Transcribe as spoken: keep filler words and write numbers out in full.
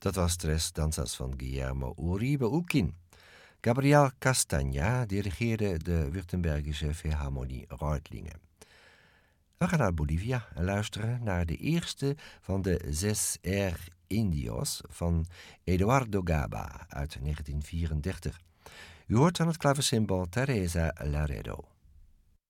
Dat was Tres Danzas van Guillermo Uribe Ukin. Gabriel Castagna dirigeerde de Württembergische Philharmonie Reutlingen. We gaan naar Bolivia en luisteren naar de eerste van de zes R Indios van Eduardo Gaba uit negentien vierendertig. U hoort aan het klavecimbal Teresa Laredo.